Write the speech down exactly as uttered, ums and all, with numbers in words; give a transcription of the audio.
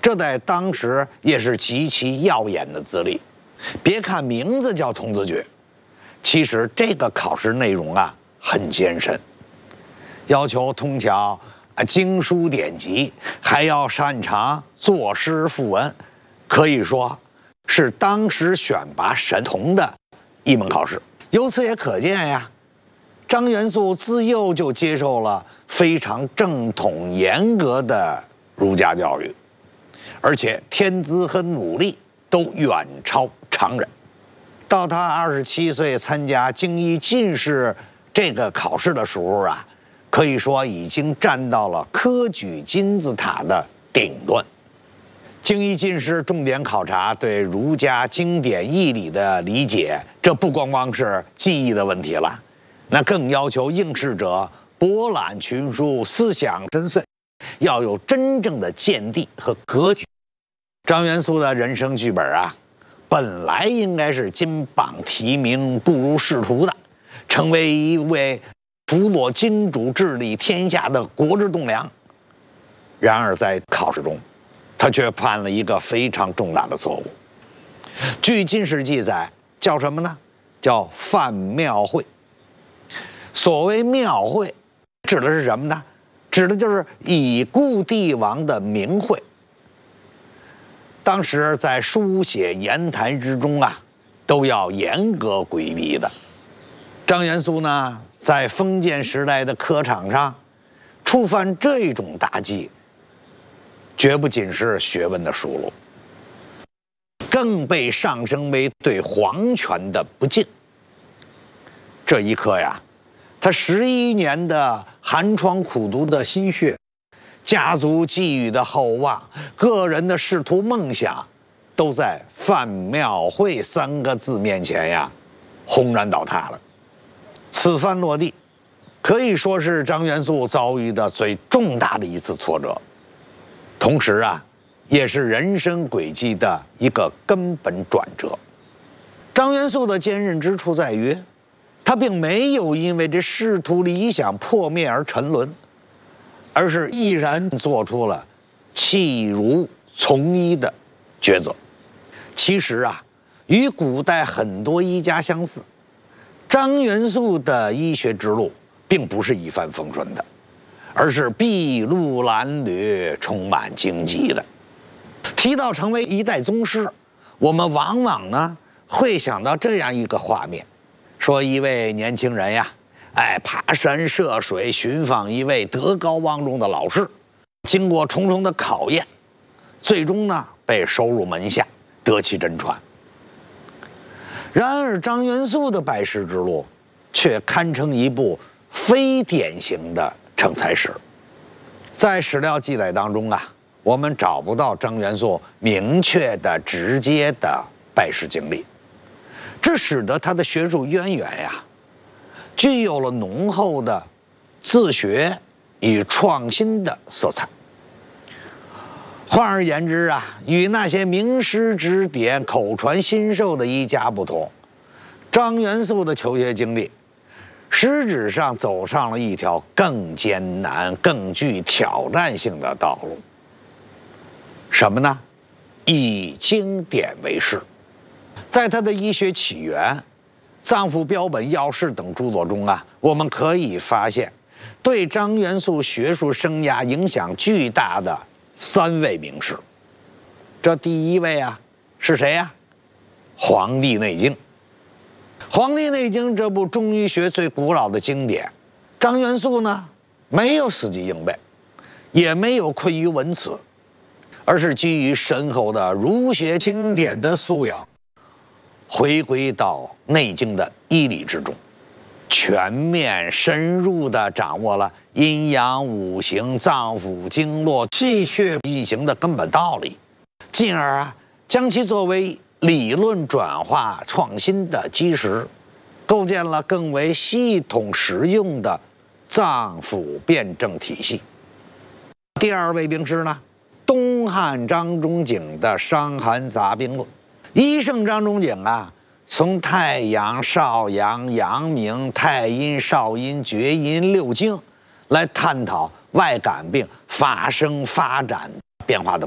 这在当时也是极其耀眼的资历。别看名字叫童子决，其实这个考试内容啊很艰深，要求通晓啊经书典籍，还要擅长作诗赋文，可以说是当时选拔神童的一门考试。由此也可见呀，张元素自幼就接受了非常正统严格的儒家教育，而且天资和努力都远超常人。到他二十七岁参加京一进士这个考试的时候啊，可以说已经站到了科举金字塔的顶端。京一进士重点考察对儒家经典义理的理解，这不光光是记忆的问题了，那更要求应试者博览群书，思想深邃，要有真正的见地和格局。张元素的人生剧本啊，本来应该是金榜题名，步入仕途的，成为一位辅佐金主治理天下的国之栋梁。然而在考试中，他却犯了一个非常重大的错误。据金史记载，叫什么呢？叫犯庙会。所谓庙会，指的是什么呢？指的就是已故帝王的名讳。当时在书写言谈之中啊，都要严格规避的。张元素呢，在封建时代的科场上触犯这种大忌，绝不仅是学问的疏漏，更被上升为对皇权的不敬。这一刻呀，他十一年的寒窗苦读的心血，家族寄予的厚望，个人的仕途梦想，都在犯庙会三个字面前呀，轰然倒塌了。此番落地，可以说是张元素遭遇的最重大的一次挫折，同时啊，也是人生轨迹的一个根本转折。张元素的坚韧之处在于，他并没有因为这仕途理想破灭而沉沦，而是毅然做出了弃儒从医的抉择。其实啊，与古代很多医家相似，张元素的医学之路并不是一帆风顺的，而是筚路蓝缕，充满荆棘的。提到成为一代宗师，我们往往呢会想到这样一个画面，说一位年轻人呀，哎，爬山涉水寻访一位德高望重的老师，经过重重的考验，最终呢被收入门下，得其真传。然而张元素的拜师之路却堪称一部非典型的成才史。在史料记载当中啊，我们找不到张元素明确的直接的拜师经历，这使得他的学术渊源呀具有了浓厚的自学与创新的色彩。换而言之啊，与那些名师指点、口传心授的医家不同，张元素的求学经历实质上走上了一条更艰难、更具挑战性的道路。什么呢？以经典为师。在他的医学起源、脏腑标本要事等著作中啊，我们可以发现对张元素学术生涯影响巨大的三位名士。这第一位啊是谁呀？《黄帝内经》。《黄帝内经》这部中医学最古老的经典，张元素呢没有死记硬背，也没有困于文辞，而是基于深厚的儒学经典的素养，回归到《内经》的医理之中，全面深入地掌握了阴阳五行、脏腑经络、气血运行的根本道理，进而啊将其作为理论转化创新的基石，构建了更为系统实用的脏腑辩证体系。第二位名师呢，东汉张仲景的《伤寒杂病论》。医圣张仲景啊，从太阳、少阳、阳明、太阴、少阴、厥阴六经来探讨外感病发生、发展、变化的